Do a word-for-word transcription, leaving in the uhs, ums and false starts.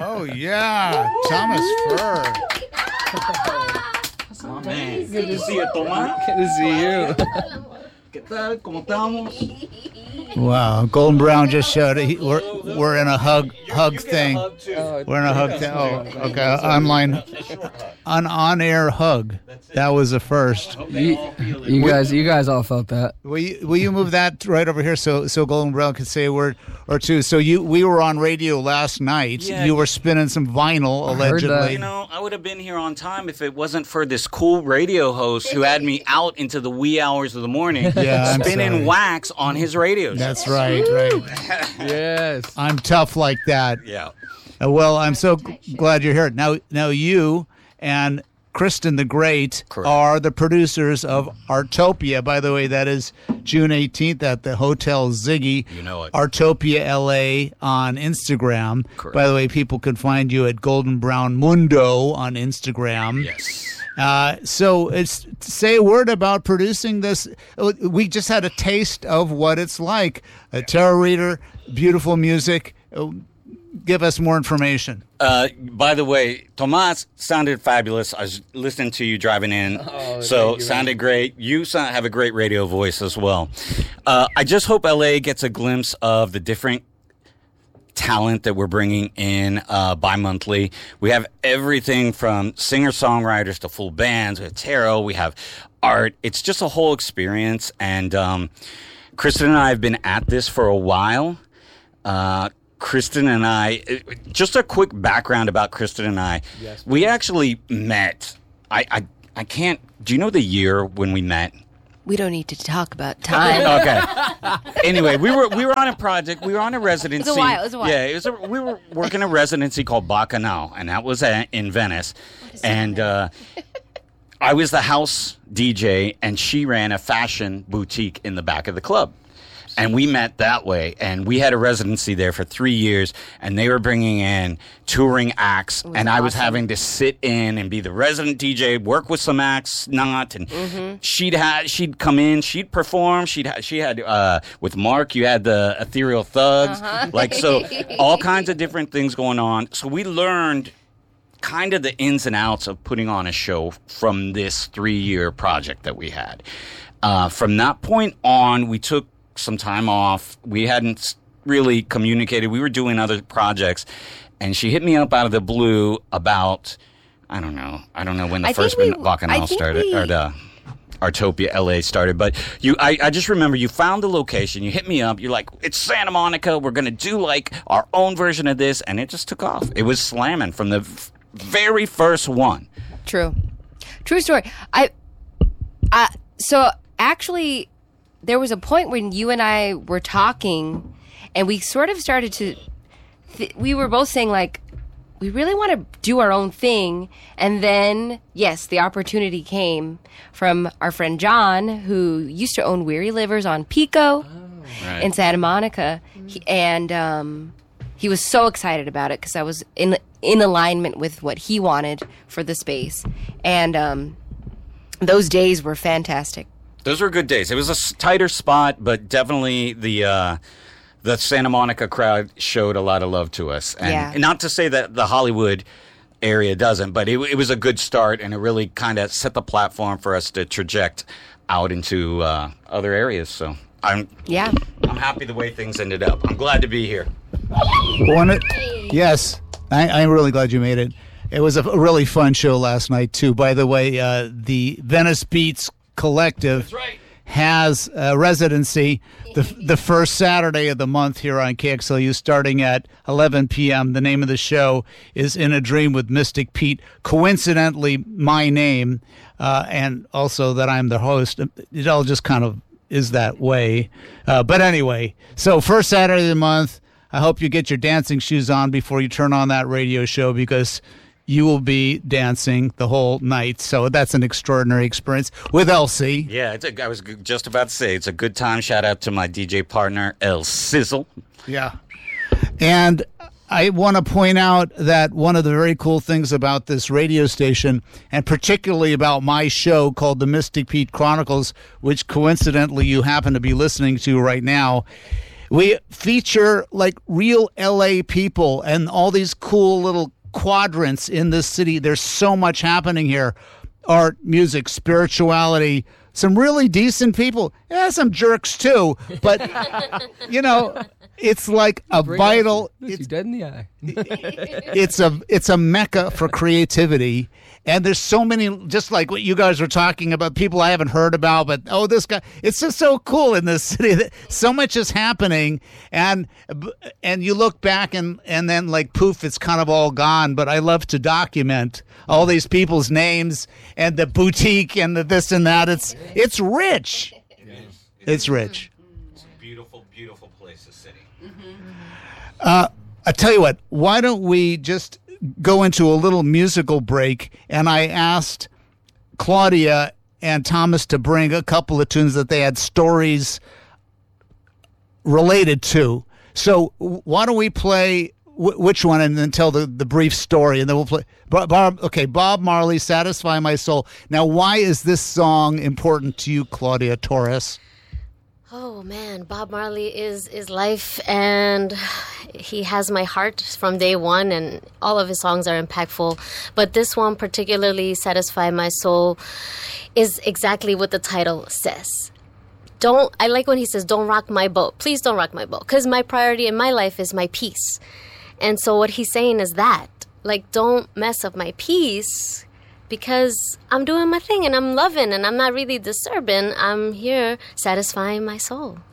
Oh, yeah. Thomas Furr. Oh, man. Good to see you, Tomás. Good to see you. ¿Qué tal? ¿Cómo estamos? Wow, Golden Brown just showed it. He, we're we're in a hug hug You get a thing. hug, too. Oh, We're in a hug thing. Oh, okay. Online, an on-air hug. That was a first. You, you guys, you guys all felt that. Will you, will you move that right over here so so Golden Brown can say a word or two? So you we were on radio last night. Yeah. You were spinning some vinyl I heard that. allegedly. You know, I would have been here on time if it wasn't for this cool radio host who had me out into the wee hours of the morning Yeah, I'm spinning sorry. wax on his radio show. That's right, right. Yes. I'm tough like that. Yeah. Uh, well, I'm so g- glad you're here. Now, now you and Kristen the Great Correct. are the producers of Artopia. By the way, that is June eighteenth at the Hotel Ziggy. You know it. Artopia L A on Instagram. Correct. By the way, people can find you at Golden Brown Mundo on Instagram. Yes. Uh, so it's say a word about producing this. We just had a taste of what it's like. A tarot reader, beautiful music. Uh, Give us more information. Uh, by the way, Tomas sounded fabulous. I was listening to you driving in, Oh, so thank you, sounded great. You sound, have a great radio voice as well. Uh, I just hope L A gets a glimpse of the different talent that we're bringing in uh, bi-monthly. We have everything from singer-songwriters to full bands. We have tarot. We have art. It's just a whole experience. And um, Kristen and I have been at this for a while. Uh, Kristen and I, just a quick background about Kristen and I. Yes, we actually met. I, I I can't. Do you know the year when we met? We don't need to talk about time. Okay. Anyway, we were we were on a project. We were on a residency. It was a while, it was a while. Yeah, it was. A, we were working a residency called Bacchanal, and that was at, in Venice. And uh, I was the house D J, and she ran a fashion boutique in the back of the club. And we met that way, and we had a residency there for three years, and they were bringing in touring acts, and I was awesome. having to sit in and be the resident D J, work with some acts, not, and Mm-hmm. she'd had, she'd come in, she'd perform, she'd ha- she had, uh, with Mark, you had the Ethereal Thugs, Uh-huh. like, so, all kinds of different things going on, so we learned kind of the ins and outs of putting on a show from this three-year project that we had. Uh, from that point on, we took some time off. We hadn't really communicated. We were doing other projects, and she hit me up out of the blue about, I don't know, I don't know when the I first think we- Bacchanal I think started, we- or the Artopia L A started, but you, I, I just remember you found the location, you hit me up, you're like, it's Santa Monica, we're going to do like our own version of this, and it just took off. It was slamming from the v- very first one. True. True story. I, I so actually there was a point when you and I were talking and we sort of started to th- we were both saying like we really want to do our own thing, and then yes, the opportunity came from our friend John, who used to own Weary Livers on Pico Right. in Santa Monica, he, and um, he was so excited about it because I was in in alignment with what he wanted for the space, and um, those days were fantastic. Those were good days. It was a s- tighter spot, but definitely the uh, the Santa Monica crowd showed a lot of love to us. And Yeah. not to say that the Hollywood area doesn't, but it, it was a good start, and it really kind of set the platform for us to traject out into uh, other areas. So I'm Yeah. I'm happy the way things ended up. I'm glad to be here. One, yes, I, I'm really glad you made it. It was a really fun show last night too. By the way, uh, the Venice Beats Collective right. has a residency the the first Saturday of the month here on K X L U, starting at eleven p.m. The name of the show is In a Dream with Mystic Pete. Coincidentally, my name, uh, and also that I'm the host. It all just kind of is that way. Uh, but anyway, so first Saturday of the month. I hope you get your dancing shoes on before you turn on that radio show, because you will be dancing the whole night. So that's an extraordinary experience with Elsie. Yeah, it's a, I was g- just about to say it's a good time. Shout out to my D J partner El Sizzle. Yeah. And I want to point out that one of the very cool things about this radio station, and particularly about my show called The Mystic Pete Chronicles, which coincidentally you happen to be listening to right now, We feature like real L A people and all these cool little quadrants in this city. There's so much happening here. Art, music, spirituality, some really decent people. Yeah, some jerks too. But, you know, it's like a Bring vital... Looks you It's, dead in the eye. it's a it's a mecca for creativity. And there's so many, just like what you guys were talking about, people I haven't heard about, but, oh, this guy, it's just so cool in this city. That so much is happening. And and you look back and, and then, like, poof, it's kind of all gone. But I love to document all these people's names and the boutique and the this and that. It's, it's rich. It's rich. It's a beautiful, beautiful place, the city. Uh, I tell you what, why don't we just go into a little musical break? And I asked Claudia and Thomas to bring a couple of tunes that they had stories related to. So why don't we play w- which one and then tell the, the brief story, and then we'll play. Bob, okay, Bob Marley, Satisfy My Soul. Now, why is this song important to you, Claudia Torres? Oh man, Bob Marley is is life, and he has my heart from day one, and all of his songs are impactful. But this one particularly, Satisfy My Soul, is exactly what the title says. Don't, I like when he says, don't rock my boat. Please don't rock my boat. Because my priority in my life is my peace. And so what he's saying is that, like, don't mess up my peace, because I'm doing my thing and I'm loving and I'm not really disturbing. I'm here satisfying my soul.